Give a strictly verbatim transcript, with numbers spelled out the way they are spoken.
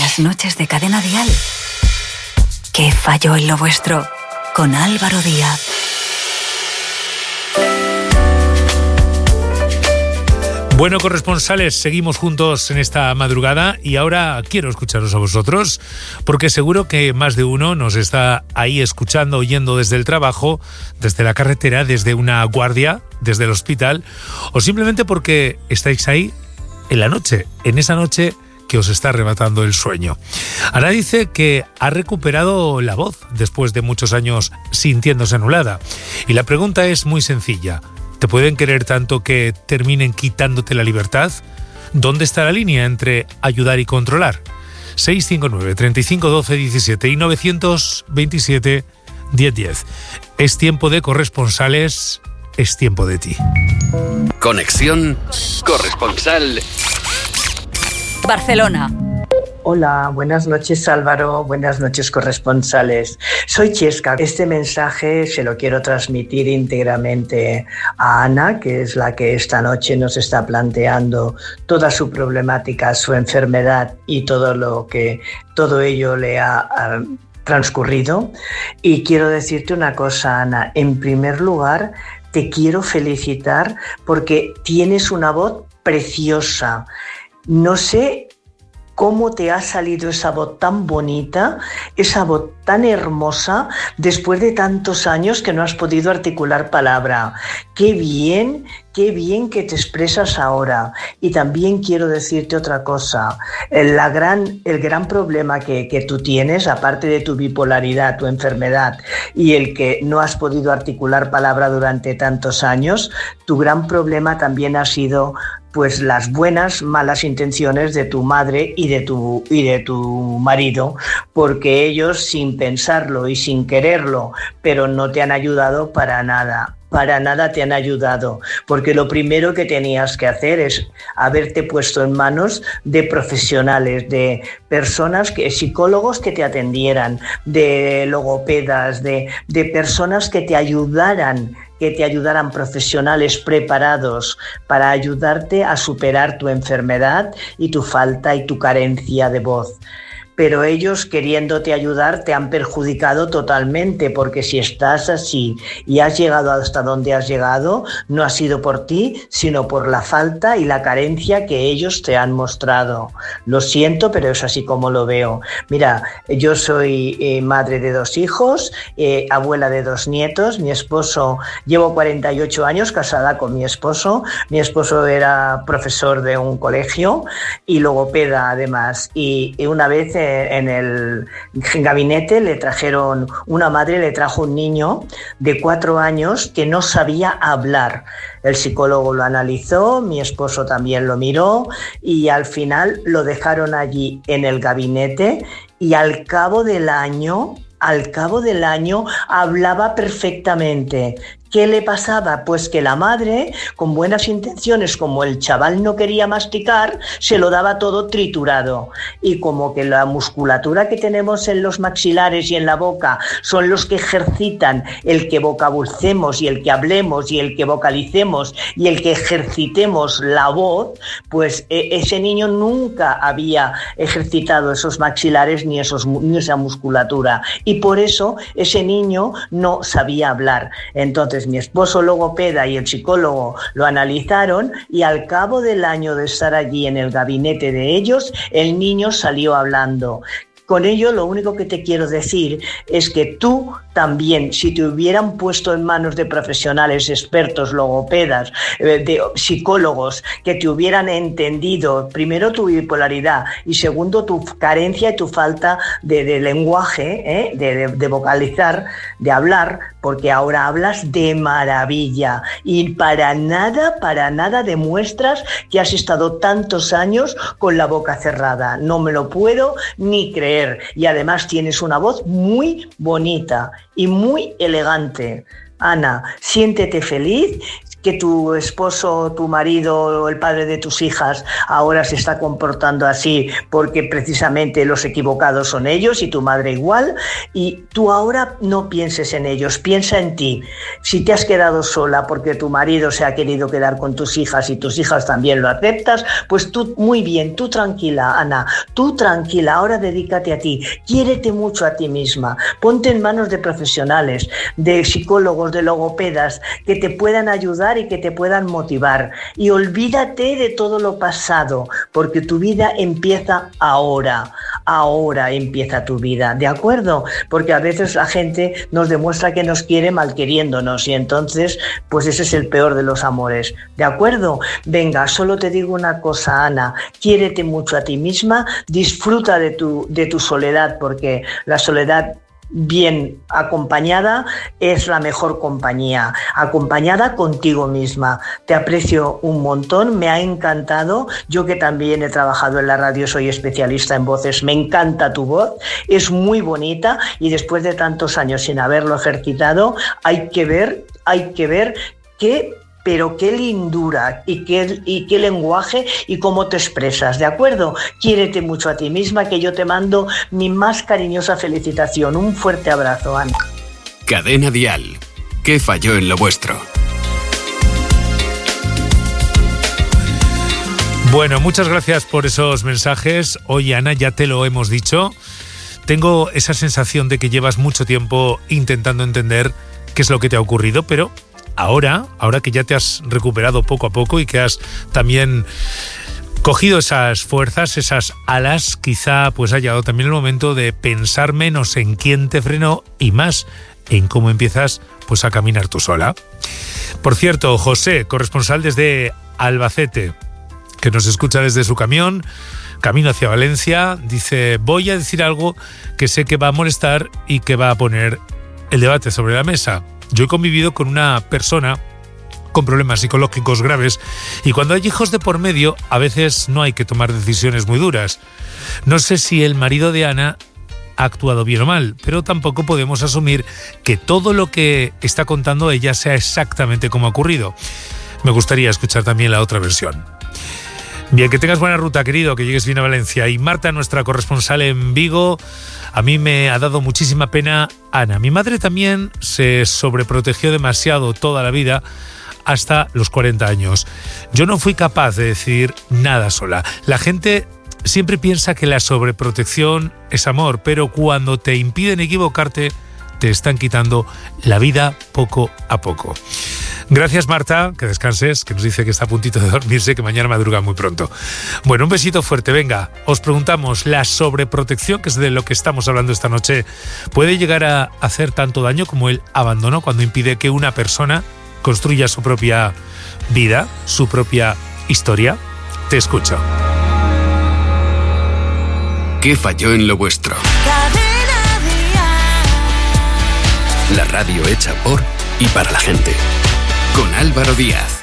Las noches de Cadena Dial. ¿Qué falló en lo vuestro? Con Álvaro Díaz. Bueno, corresponsales, seguimos juntos en esta madrugada y ahora quiero escucharos a vosotros porque seguro que más de uno nos está ahí escuchando, oyendo desde el trabajo, desde la carretera, desde una guardia, desde el hospital o simplemente porque estáis ahí en la noche, en esa noche que os está arrebatando el sueño. Ana dice que ha recuperado la voz después de muchos años sintiéndose anulada y la pregunta es muy sencilla. ¿Te pueden querer tanto que terminen quitándote la libertad? ¿Dónde está la línea entre ayudar y controlar? seis cinco nueve, treinta y cinco, doce, diecisiete y novecientos veintisiete, diez diez. Es tiempo de corresponsales, es tiempo de ti. Conexión Corresponsal Barcelona. Hola, buenas noches Álvaro, buenas noches corresponsales. Soy Chesca. Este mensaje se lo quiero transmitir íntegramente a Ana, que es la que esta noche nos está planteando toda su problemática, su enfermedad y todo lo que todo ello le ha, ha transcurrido. Y quiero decirte una cosa, Ana. En primer lugar, te quiero felicitar porque tienes una voz preciosa. No sé cómo te ha salido esa voz tan bonita, esa voz tan hermosa, después de tantos años que no has podido articular palabra. Qué bien, qué bien que te expresas ahora. Y también quiero decirte otra cosa. La gran, el gran problema que, que tú tienes, aparte de tu bipolaridad, tu enfermedad, y el que no has podido articular palabra durante tantos años, tu gran problema también ha sido pues las buenas, malas intenciones de tu madre y de tu, y de tu marido, porque ellos sin pensarlo y sin quererlo, pero no te han ayudado para nada. Para nada te han ayudado, porque lo primero que tenías que hacer es haberte puesto en manos de profesionales, de personas, que, psicólogos que te atendieran, de logopedas, de, de personas que te ayudaran, que te ayudaran profesionales preparados para ayudarte a superar tu enfermedad y tu falta y tu carencia de voz. Pero ellos, queriéndote ayudar, te han perjudicado totalmente, porque si estás así y has llegado hasta donde has llegado, no ha sido por ti, sino por la falta y la carencia que ellos te han mostrado. Lo siento, pero es así como lo veo. Mira, yo soy eh, madre de dos hijos, eh, abuela de dos nietos, mi esposo, llevo cuarenta y ocho años casada con mi esposo, mi esposo era profesor de un colegio y logopeda además, y, y una vez eh, en el gabinete le trajeron, una madre le trajo un niño de cuatro años que no sabía hablar. El psicólogo lo analizó, mi esposo también lo miró y al final lo dejaron allí en el gabinete y al cabo del año, al cabo del año hablaba perfectamente. ¿Qué le pasaba? Pues que la madre, con buenas intenciones, como el chaval no quería masticar, se lo daba todo triturado. Y como que la musculatura que tenemos en los maxilares y en la boca son los que ejercitan el que vocabulicemos y el que hablemos y el que vocalicemos y el que ejercitemos la voz, pues eh, ese niño nunca había ejercitado esos maxilares ni, esos, ni esa musculatura. Y por eso ese niño no sabía hablar. Entonces, mi esposo logopeda y el psicólogo lo analizaron y al cabo del año de estar allí en el gabinete de ellos, el niño salió hablando. Con ello, lo único que te quiero decir es que tú también, si te hubieran puesto en manos de profesionales, expertos, logopedas, de psicólogos, que te hubieran entendido, primero tu bipolaridad y segundo tu carencia y tu falta de, de lenguaje, ¿eh? de, de, de vocalizar, de hablar, porque ahora hablas de maravilla y para nada, para nada demuestras que has estado tantos años con la boca cerrada. No me lo puedo ni creer. Y además tienes una voz muy bonita y muy elegante. Ana, siéntete feliz, que tu esposo, tu marido o el padre de tus hijas ahora se está comportando así porque precisamente los equivocados son ellos y tu madre igual, y tú ahora no pienses en ellos, piensa en ti. Si te has quedado sola porque tu marido se ha querido quedar con tus hijas y tus hijas también lo aceptas, pues tú muy bien, tú tranquila, Ana, tú tranquila, ahora dedícate a ti, quiérete mucho a ti misma, ponte en manos de profesionales, de psicólogos, de logopedas, que te puedan ayudar y que te puedan motivar, y olvídate de todo lo pasado, porque tu vida empieza ahora, ahora empieza tu vida, ¿de acuerdo? Porque a veces la gente nos demuestra que nos quiere malqueriéndonos y entonces, pues ese es el peor de los amores, ¿de acuerdo? Venga, solo te digo una cosa, Ana, quiérete mucho a ti misma, disfruta de tu, de tu soledad, porque la soledad bien acompañada es la mejor compañía, acompañada contigo misma. Te aprecio un montón, me ha encantado, yo que también he trabajado en la radio, soy especialista en voces, me encanta tu voz, es muy bonita y después de tantos años sin haberlo ejercitado, hay que ver, hay que ver qué pero qué lindura y qué, y qué lenguaje y cómo te expresas, ¿de acuerdo? Quiérete mucho a ti misma, que yo te mando mi más cariñosa felicitación. Un fuerte abrazo, Ana. Cadena Dial. ¿Qué falló en lo vuestro? Bueno, muchas gracias por esos mensajes. Oye, Ana, ya te lo hemos dicho. Tengo esa sensación de que llevas mucho tiempo intentando entender qué es lo que te ha ocurrido, pero Ahora, ahora que ya te has recuperado poco a poco y que has también cogido esas fuerzas, esas alas, quizá pues ha llegado también el momento de pensar menos en quién te frenó y más en cómo empiezas pues a caminar tú sola. Por cierto, José, corresponsal desde Albacete, que nos escucha desde su camión, camino hacia Valencia, dice: voy a decir algo que sé que va a molestar y que va a poner el debate sobre la mesa. Yo he convivido con una persona con problemas psicológicos graves y cuando hay hijos de por medio a veces no hay que tomar decisiones muy duras. No sé si el marido de Ana ha actuado bien o mal, pero tampoco podemos asumir que todo lo que está contando ella sea exactamente como ha ocurrido. Me gustaría escuchar también la otra versión. Bien, que tengas buena ruta, querido, que llegues bien a Valencia. Y Marta, nuestra corresponsal en Vigo, a mí me ha dado muchísima pena Ana. Mi madre también se sobreprotegió demasiado toda la vida hasta los cuarenta años. Yo no fui capaz de decir nada sola. La gente siempre piensa que la sobreprotección es amor, pero cuando te impiden equivocarte, te están quitando la vida poco a poco. Gracias, Marta, que descanses, que nos dice que está a puntito de dormirse, que mañana madruga muy pronto. Bueno, un besito fuerte, venga. Os preguntamos, ¿la sobreprotección, que es de lo que estamos hablando esta noche, puede llegar a hacer tanto daño como el abandono cuando impide que una persona construya su propia vida, su propia historia? Te escucho. ¿Qué falló en lo vuestro? La radio hecha por y para la gente. Con Álvaro Díaz.